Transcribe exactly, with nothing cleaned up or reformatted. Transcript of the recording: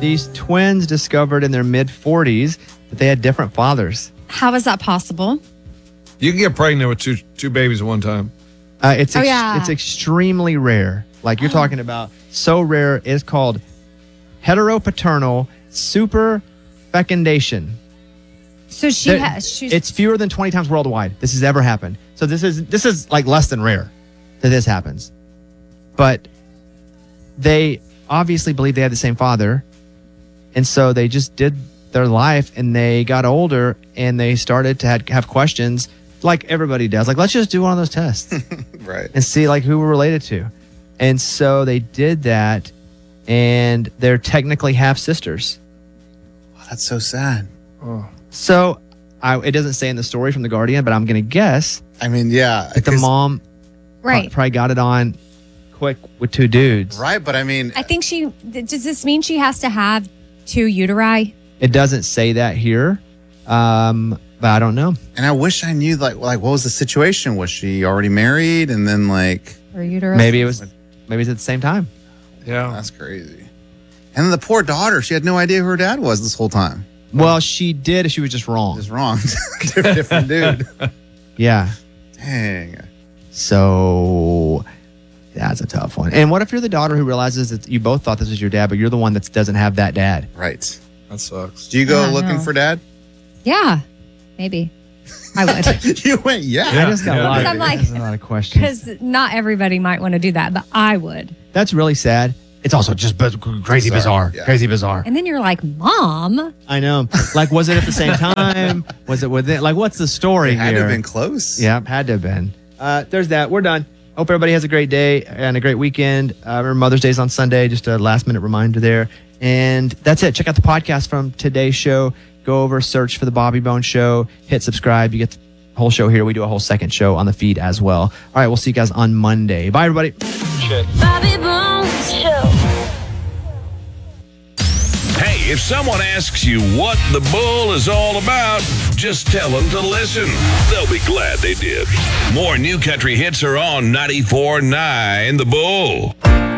these twins discovered in their mid-forties that they had different fathers. How is that possible? You can get pregnant with two two babies at one time. Uh, it's Oh, ex- yeah. it's extremely rare. Like you're talking about, so rare. It's called heteropaternal superfecundation. So she There- has. She's, It's fewer than twenty times worldwide. This has ever happened. So this is this is like less than rare that this happens. But they obviously believe they had the same father, and so they just did their life, and they got older, and they started to had, have questions, like everybody does. Like, let's just do one of those tests Right. and see like who we're related to. And so they did that, and they're technically half sisters. Oh, that's so sad. So I, it doesn't say in the story from The Guardian, but I'm going to guess I mean, yeah. that the 'cause- mom right. probably got it on quick with two dudes. Right, but I mean, I think she. Does this mean she has to have two uteri? It doesn't say that here, um, but I don't know. and I wish I knew, like, like what was the situation? Was she already married? And then, like, Or uterus? Maybe it was. Maybe it's at the same time. Yeah. that's crazy. And then the poor daughter, she had no idea who her dad was this whole time. Well, she did. She was just wrong. Just wrong. Different dude. Yeah. Dang. So that's a tough one. And what if you're the daughter who realizes that you both thought this was your dad, but you're the one that doesn't have that dad? Right. That sucks. Do you go Yeah, I looking know. for dad? Yeah, maybe. I would. You went, yeah. I just got yeah, a lot, yeah. of, I'm like- there's a lot of questions. Because not everybody might want to do that, but I would. That's really sad. It's also just biz- crazy Bizarre, bizarre. yeah. Crazy bizarre. And then you're like, Mom. I know. Like, was it at the same time? Was it within? Like, what's the story It had here? to have been close. Yeah, had to have been. Uh, there's that. We're done. Hope everybody has a great day and a great weekend. Uh, remember, Mother's Day's on Sunday. Just a last minute reminder there. And that's it. Check out the podcast from today's show. Go over, search for the Bobby Bone Show. Hit subscribe. You get the whole show here. We do a whole second show on the feed as well. All right, we'll see you guys on Monday. Bye, everybody. Bobby Bones Show. Hey, if someone asks you what the bull is all about, just tell them to listen. They'll be glad they did. More New Country hits are on ninety-four point nine The Bull.